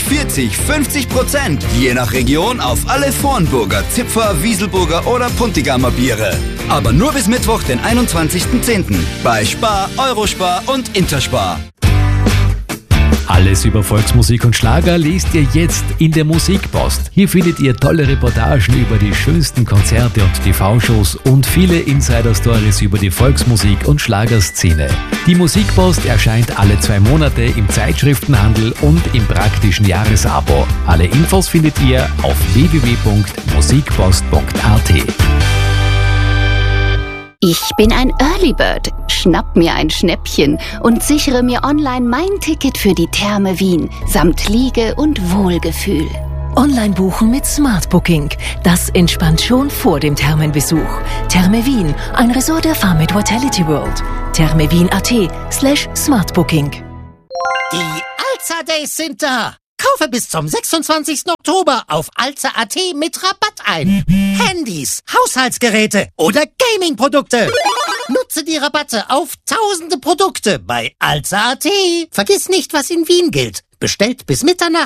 40, 50%, je nach Region auf alle Vornburger, Zipfer, Wieselburger oder Puntigamer Biere. Aber nur bis Mittwoch, den 21.10. bei Spar, Eurospar und Interspar. Alles über Volksmusik und Schlager lest ihr jetzt in der Musikpost. Hier findet ihr tolle Reportagen über die schönsten Konzerte und TV-Shows und viele Insider-Stories über die Volksmusik- und Schlagerszene. Die Musikpost erscheint alle 2 Monate im Zeitschriftenhandel und im praktischen Jahresabo. Alle Infos findet ihr auf www.musikpost.at. Ich bin ein Early Bird, schnapp mir ein Schnäppchen und sichere mir online mein Ticket für die Therme Wien samt Liege und Wohlgefühl. Online buchen mit Smart Booking. Das entspannt schon vor dem Thermenbesuch. Therme Wien, ein Resort der Farm Vitality World. thermewien.at/smartbooking. Die Alza Days sind da. Kaufe bis zum 26. Oktober auf alza.at mit Rabatt ein. Handys, Haushaltsgeräte oder Gaming-Produkte. Nutze die Rabatte auf tausende Produkte bei alza.at. Vergiss nicht, was in Wien gilt. Bestellt bis Mitternacht.